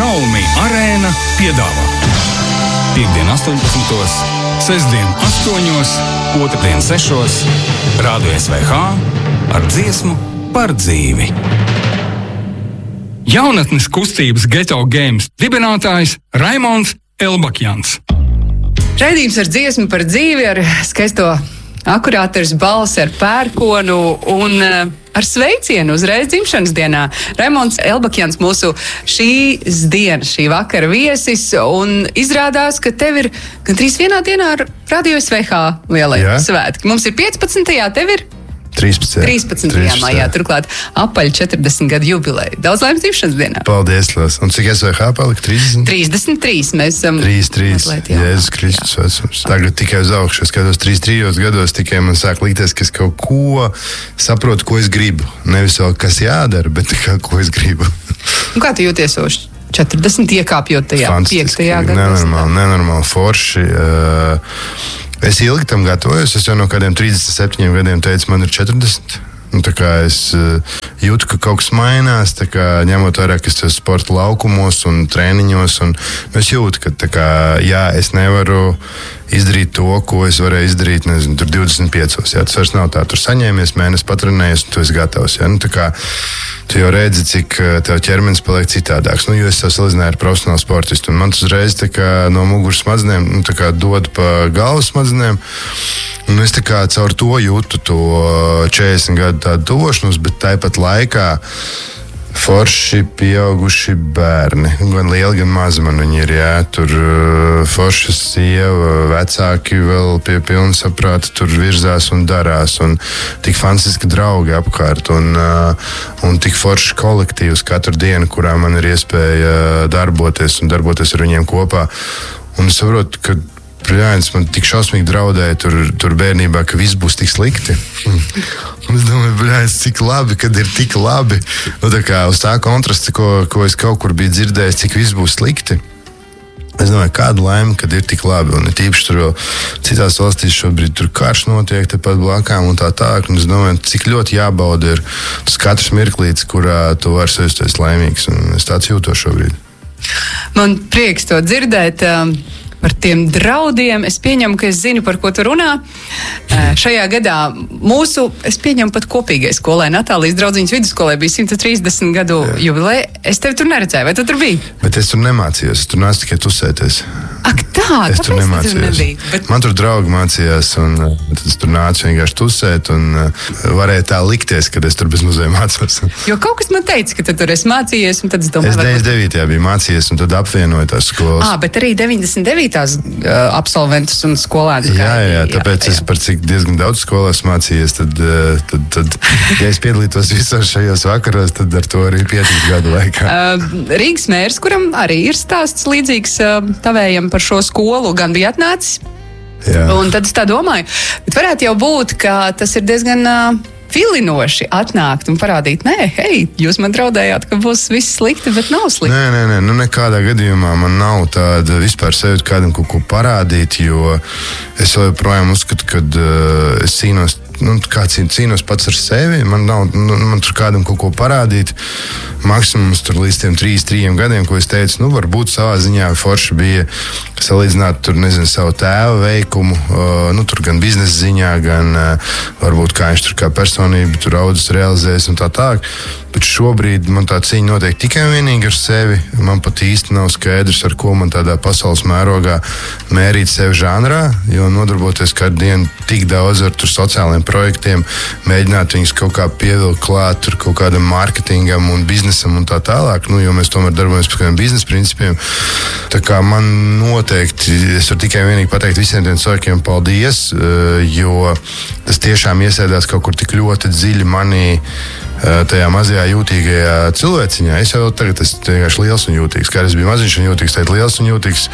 Xiaomi Arēna piedāvā piektdien 18, sestdien 8, otrdien 6, Rādio SVH ar dziesmu par dzīvi. Jaunatnes kustības Ghetto Games dibinātājs Raimonds Elbakjans. Raidījums ar dziesmu par dzīvi, ar skaisto akurāters balsi, ar pērkonu un ar sveicienu uzreiz dzimšanas dienā. Raimonds Elbakjans mūsu šīs dienas, šī vakara viesis, un izrādās, ka tev ir gandrīz vienā dienā ar Radio SVH lielie svētki. Mums ir 15. tev ir 13. maijā, turklāt apaļ 40 gadu jubileja. Daudz laimes dzimšanas dienā. Paldies, Lās. Un cik SVH palika? 30? 33. Mēs esam 33. Jēzus Kristus vecums. Tagad tikai uz augšu. Es skatos 33 gados, tikai man sāk likties, ka es kaut ko saprotu, ko es gribu. Nevis vēl, kas jādara, bet tikai, ko es gribu. Un kā tu jūties uz 40 iekāpjot tajā 5. gadā? Nenormāli forši. Es ilgi tam gatavojos, es jau no kādiem 37 gadiem teicu, man ir 40. Tā kā es jūtu, ka kaut kas mainās, tā kā ņemot vērā, ka es esmu sporta laukumos un treniņos, un es jūtu, ka tā kā, jā, es nevaru izdarīt to, ko es varēju izdarīt, nezinu, tur 25. Jā, tas vairs nav tā, tur saņēmies, mēnesi patrenējies, un tu esi gatavs. Jā, tā kā tu jau redzi, cik tev ķermenis paliek citādāks. Jo es salīdzināju ar profesionālu sportistu, un man tas uzreiz tā kā no muguras smadzenēm, tā kā dod pa galvas smadzenēm, un es tā kā caur to jūtu to 40 gadu tādu tuvošanos, bet tāpat laikā forši pieauguši bērni, gan lieli, gan mazi man viņi ir, jā, tur forša sieva, vecāki vēl pie pilna saprāta tur virzās un darās, un tik fantastiski draugi apkārt, un tik forši kolektīvs katru dienu, kurā man ir iespēja darboties un darboties ar viņiem kopā, un es saprotu, ka Bļāņas man tik šausmīgi draudēja tur bērnībā, ka viss būs tik slikti. Un es domāju, bļāņas, cik labi, kad ir tik labi. Tā kā uz tā kontrasta, ko es kaut kur biju dzirdējis, cik viss būs slikti. Es domāju, kāda laime, kad ir tik labi. Un tīpaši tur vēl citās valstīs šobrīd tur karš notiek tepat blakām un tā. Un es domāju, cik ļoti jābauda ir tas katrs mirklītis, kurā tu vari sajusties laimīgs. Un es tāds jūtos šobrīd. Man prieks to dzirdēt. Par tiem draudiem. Es pieņemu, ka es zinu, par ko tu runā. Šajā gadā mūsu, es pieņemu pat kopīgai skolai, Natālijas draudziņas vidusskolai bija 130 gadu jubileja. Es tevi tur neredzēju, vai tu tur biji? Bet es tur nemācījos, es tur nācu tikai tusēties. Ak tā, es tur nemācījos. Bet... Man tur draugi mācījās, un tad es tur nācu vienkārši tusēt, un varēja tā likties, kad es tur bez muzeja mācos. Jo kaut kas man teica, ka tu tur esi mācījies, un tad es domāju... Es 99. biju mācījies, un tad apvienoju tās skolas. Bet arī 99. absolventus un skolēnus. Jā, tāpēc es par cik diezgan daudz skolās mācījies, tad ja es piedalītos visos šajos vakaros, tad ar to arī 5 gadu laikā. Rīgas mērs, kuram arī ir stāsts līdzīgs tavējam par šo skolu, gan bija atnācis. Jā. Un tad es tā domāju, bet varētu jau būt, ka tas ir diezgan vilinoši atnākt un parādīt, nē, hei, jūs man draudējāt, ka būs viss slikti, bet nav slikti. Nē, nekādā gadījumā man nav tāda vispār sajūta kādam kaut ko parādīt, jo es joprojām uzskatu, ka es cīnos, cīnos pats ar sevi, man tur kādam kaut ko parādīt. Maksimums tur līdz tiem 3 gadiem, ko es teicu, varbūt savā ziņā forši bija salīdzināt tur, nezinu, savu tēva veikumu, tur gan biznesa ziņā, gan varbūt kā viņš tur kā personība tur audzes realizējas un tā tālāk. Bet šobrīd man tā cīņa notiek tikai vienīgi ar sevi. Man pat īsti nav skaidrs, ar ko man tādā pasaules mērogā mērīt sevi žanrā, jo nodarboties kādu dienu tik daudz ar tur sociālajiem projektiem, mēģināt viņus kaut kā pievilkt klāt tur kaut kādam mārketingam un biznesam un tā tālāk, jo mēs tomēr darbojamies pēc kādiem biznesa principiem. Tā kā man noteikti, es varu tikai vienīgi pateikt visiem tiem cilvēkiem paldies, jo tas tiešām iesēdās kaut kur tik ļoti dziļi manī, tajā mazajā jūtīgajā cilvēciņā. Es jau tagad esmu vienkārši liels un jūtīgs. Kā es biju maziņš un jūtīgs, tagad liels un jūtīgs.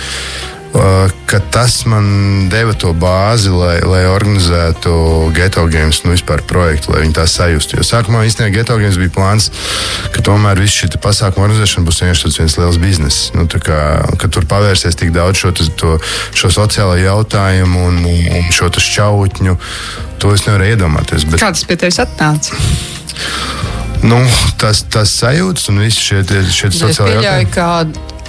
Ka tas man deva to bāzi, lai organizētu Ghetto Games, vispār projektu, lai viņi tā sajustu. Jo sākumā īstenībā Ghetto Games bija plāns, ka tomēr viss šī pasākuma organizēšana būs vienkārši viens liels bizness. Ka tur pavērsies tik daudz šo sociālo jautājumu un šo šķautņu, to es nevarēju iedomāties. Kā tas pie tevis atnāca? Tas sajūtas un visi šie sociāli jautājumi. Es pieļauju, ka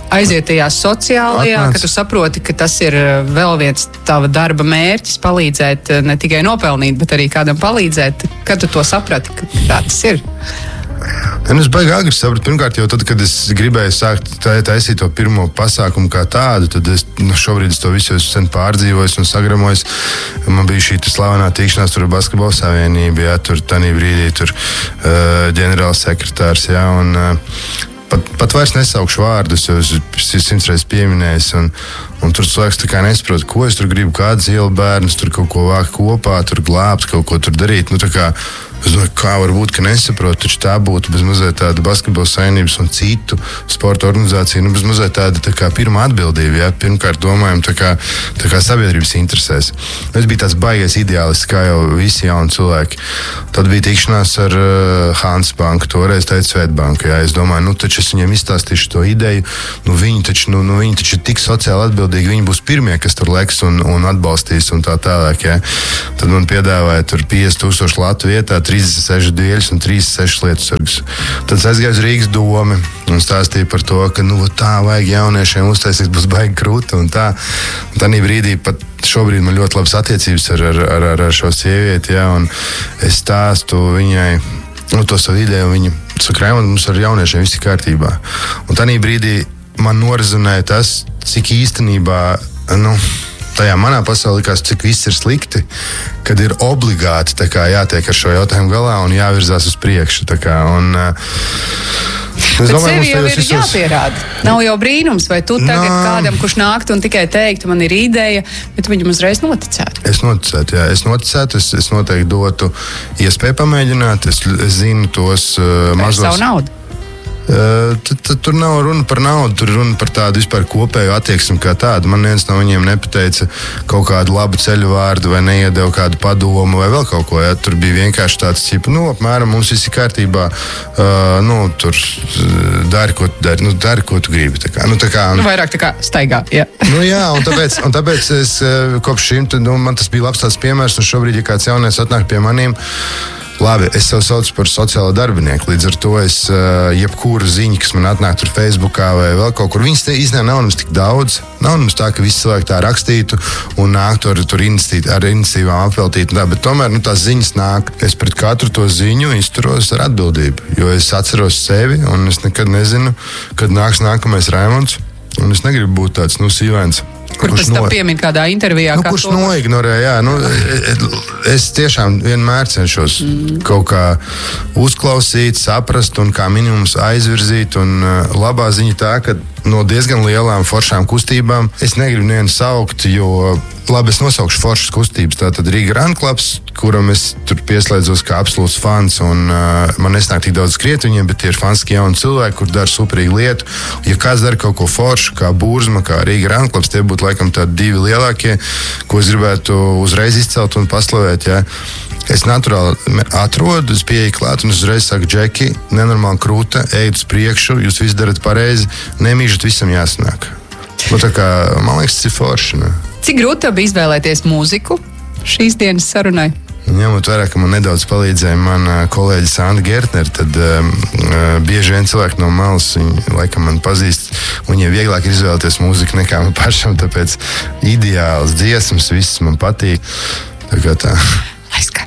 aiziet tajā sociālajā, ka tu saproti, ka tas ir vēl viens tava darba mērķis, palīdzēt ne tikai nopelnīt, bet arī kādam palīdzēt. Kad tu to saprati, ka tā tas ir? Es baigi agri sapratu. Pirmkārt, jau tad, kad es gribēju sākt taisīt to pirmo pasākumu kā tādu, tad šobrīd es to visu esmu sen pārdzīvojis un sagramojis. Man bija šī slavenā tikšanās tur Basketbola savienība, jā, tur tanī brīdī tur ģenerāls sekretārs, jā, un pat vairs nesaukšu vārdus, jo es 100 reizes pieminējis, un tur cilvēks tā kā nesaprot, ko es tur gribu, kāds ielu bērnus, tur kaut ko vākt kopā, tur glābt, kaut ko tur darīt. Tā kā es domāju, kā var būt, ka nesaprot, taču tā būtu bez mazliet tāda Basketbola savienības un citu sporta organizāciju, bez mazliet tāda tā kā pirmā atbildība, jā. Pirmkārt domājam tā kā sabiedrības interesēs. Es biju tāds baigais ideālists, kā jau visi jauni cilvēki. Tad bija tikšanās ar Handelsbanku, toreiz teica Svetbanku, jā. Es domāju, taču es viņiem izstāstīšu to ideju, viņi taču ir tik sociāli atbildīgi, viņi būs pirmie, kas tur leks un atbalstīs un tā tālāk, jā. Tad man piedāvāja tur 50,000 latu vietā, 36 dieļus un 36 lietusargus. Tad es aizgāju uz Rīgas domi un stāstīju par to, ka tā vajag jauniešiem uztaisīt, būs baigi krūti un tā. Un tādā brīdī pat šobrīd man ļoti labas attiecības ar šo sievieti, jā, un es stāstu viņai to savu ideju, un viņa saka, Raimond, mums ar jauniešiem viss ir kārtībā. Un tādā brīdī man norizonēja tas, cik īstenībā, tajā manā pasaulē likās, cik viss ir slikti, kad ir obligāti jātiek ar šo jautājumu galā un jāvirzās uz priekšu. Bet sevi jau ir jāpierāda. Nav jau brīnums, vai tu tagad kādam, kurš nāktu un tikai teiktu, man ir ideja, bet viņam uzreiz noticētu. Es noticētu, es noteikti dotu iespēju pamēģināt. Es zinu tos mazos. Savu naudu. Tur nav runa par naudu, tur runa par tādu vispār kopēju attieksmi kā tādu. Man viens no viņiem nepateica kaut kādu labu ceļu vārdu vai neiedeva kādu padomu vai vēl kaut ko. Ja? Tur bija vienkārši tāds, apmēram mums viss ir kārtībā, tur dari, ko tu gribi. Vairāk tā kā staigā, jā. Jā, un tāpēc es kopš šim, man tas bija labs tāds piemērs, un šobrīd, ja kāds jaunieks atnāk pie maniem, labi, es sev saucu par sociālo darbinieku, līdz ar to es jebkuru ziņu, kas man atnāk tur Facebookā vai vēl kaut kur, viņas īstenībā nav nemaz tik daudz. Nav nemaz tā, ka visi cilvēki tā rakstītu un nāktu ar iniciatīvām apveltīt, bet tomēr tās ziņas nāk. Es pret katru to ziņu izturos ar atbildību, jo es atceros sevi un es nekad nezinu, kad nāks nākamais Raimonds, un es negribu būt tāds, sīvains. Kur pēc tam piemin kādā intervijā? Kurš noignorē, jā. Es tiešām vienmēr cenšos kaut kā uzklausīt, saprast un kā minimums aizvirzīt. Un labā ziņa tā, ka no diezgan lielām foršām kustībām es negribu nevienu saukt, jo labi, es nosaukšu foršas kustības. Tātad Riga Run Clubs, kuram es tur pieslēdzos kā absolūts fans, un man nesnāk tik daudz skriet viņiem, bet tie ir fanski jauni cilvēki, kur dara superīgu lietu. Ja kāds dara kaut ko foršu, kā Burzma, kā Riga Run Clubs, tie būtu laikam tādi divi lielākie, ko es gribētu uzreiz izcelt un paslavēt, jā. Es naturāli atrodu, es pieeju klāt un uzreiz saku, Džeki, nenormāli krūta, ejat uz priekšu, jūs visi darat pareizi, nemīžat, visam jāsanāk. Man liekas, tas ir forši, ne? Cik grūti tev bija izvēlēties mūziku šīs dienas sarunai? Ņemot vērā, ka man nedaudz palīdzēja mana kolēģe Sandra Gertner, tad bieži vien cilvēki no malas, viņi laikam man pazīst, viņiem vieglāk ir izvēlēties mūziku nekā man pašam, tāpēc ideāls dziesmas, viss man patīk. Tā kā tā. Aizskan.